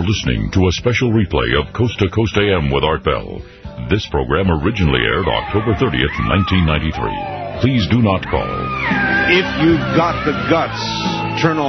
listening to a special replay of Coast to Coast AM with Art Bell. This program originally aired October 30th, 1993. Please do not call. If you've got the guts, turn on